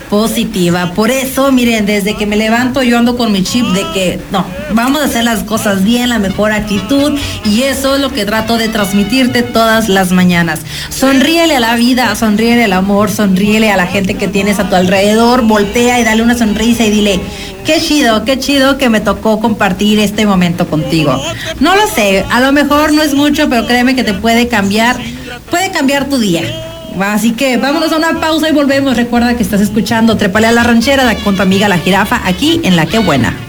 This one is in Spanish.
positiva. Por eso, miren, desde que me levanto yo ando con mi chip de que no, vamos a hacer las cosas bien, la mejor actitud, y eso es lo que trato de transmitirte todas las mañanas. Sonríele a la vida, sonríele al amor, sonríele a la gente que tienes a tu alrededor, voltea y dale una sonrisa y dile, qué chido que me tocó compartir este momento contigo. No lo sé, a lo mejor no es mucho, pero créeme que te puede cambiar tu día. Así que vámonos a una pausa y volvemos. Recuerda que estás escuchando Trépale a la Ranchera con tu amiga La Jirafa aquí en La Que Buena.